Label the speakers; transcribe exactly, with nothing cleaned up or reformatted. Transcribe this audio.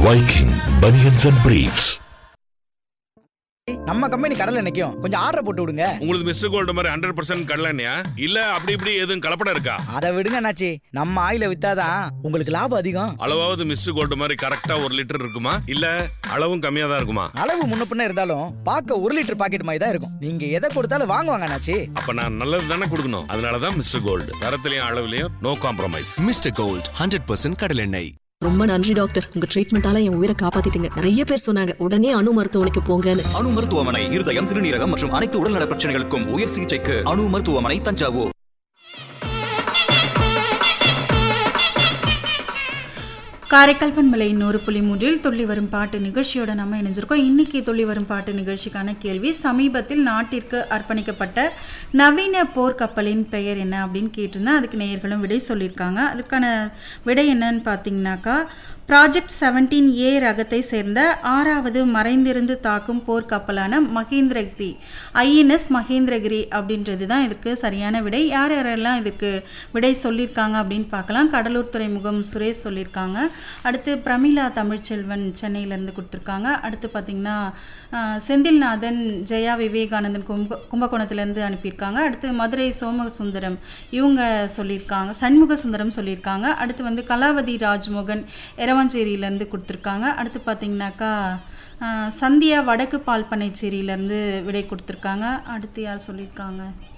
Speaker 1: Viking Bunions and Briefs.
Speaker 2: நம்ம company கடலை நிக்கும் கொஞ்சம் ஆர்டர் போட்டு விடுங்க.
Speaker 3: உங்களுக்கு மிஸ்டர் கோல்ட் மாதிரி ஹண்ட்ரட் பர்சன்ட் கடலையா இல்ல அப்படி இப்படி எதுவும் கலப்படம் இருக்கா?
Speaker 2: அதை விடுங்க அண்ணாச்சி, நம்ம ஆயில வித்தாதான் உங்களுக்கு லாபம் அதிகம்.
Speaker 3: அளவாவது மிஸ்டர் கோல்ட் மாதிரி கரெக்டா ஒரு லிட்டர் இருக்குமா இல்ல அளவும் கம்மியா தான் இருக்குமா?
Speaker 2: அளவு முன்ன பின்ன இருந்தாலும் பார்க்க ஒரு லிட்டர் பாக்கெட் மாதிரி தான் இருக்கும். நீங்க எதை கொடுத்தாலும் வாங்குவாங்க அண்ணாச்சி.
Speaker 3: அப்ப நான் நல்லது தானே கொடுக்கணும். அதனாலதான் mister gold தரத்திலையும் அளவுலயும் no compromise.
Speaker 4: Mister gold hundred percent கடலெண்ணெய்.
Speaker 5: ரொம்ப நன்றி டாக்டர், உங்க ட்ரீட்மெண்டால என் உயிரை காப்பாத்திட்டீங்க. நிறைய பேர் சொன்னாங்க உடனே அணு மருத்துவமனைக்கு போங்கன்னு.
Speaker 6: அணு மருத்துவமனை இருதயம், சிறுநீரகம் மற்றும் அனைத்து உடல்நல பிரச்சனைகளுக்கும் உயர் சிகிச்சைக்கு அணு மருத்துவமனை, தஞ்சாவூர்.
Speaker 7: காரைக்கால் பண்பலை நூறு புள்ளி மூன்றில் துள்ளி வரும் பாட்டு நிகழ்ச்சியோட நம்ம இணைஞ்சிருக்கோம். இன்னைக்கு துள்ளி வரும் பாட்டு நிகழ்ச்சிக்கான கேள்வி, சமீபத்தில் நாட்டிற்கு அர்ப்பணிக்கப்பட்ட நவீன போர்க்கப்பலின் பெயர் என்ன அப்படின்னு கேட்டிருந்தேன். அதுக்கு நேயர்களும் விடை சொல்லியிருக்காங்க. அதுக்கான விடை என்னன்னு பார்த்தீங்கன்னாக்கா, ப்ராஜெக்ட் செவன்டீன் ஏ ரகத்தை சேர்ந்த ஆறாவது மறைந்திருந்து தாக்கும் போர்க்கப்பலான மகேந்திரகிரி, ஐஎன்எஸ் மகேந்திரகிரி அப்படின்றது தான் இதுக்கு சரியான விடை. யார் யாரெல்லாம் இதுக்கு விடை சொல்லியிருக்காங்க அப்படின்னு பார்க்கலாம். கடலூர் துறைமுகம் சுரேஷ் சொல்லியிருக்காங்க. அடுத்து பிரமிளா தமிழ்ச்செல்வன் சென்னையிலேருந்து கொடுத்துருக்காங்க. அடுத்து பார்த்திங்கன்னா செந்தில்நாதன், ஜெயா விவேகானந்தன் கும்ப கும்பகோணத்துலேருந்து அனுப்பியிருக்காங்க. அடுத்து மதுரை சோமசுந்தரம் இவங்க சொல்லியிருக்காங்க, சண்முக சுந்தரம் சொல்லியிருக்காங்க. அடுத்து வந்து கலாவதி ராஜ்மோகன் எரவாஞ்சேரியிலேருந்து கொடுத்துருக்காங்க. அடுத்து பார்த்திங்கனாக்கா சந்தியா வடக்கு பால்பனைச்சேரியிலேருந்து விடை கொடுத்துருக்காங்க. அடுத்து யார் சொல்லியிருக்காங்க?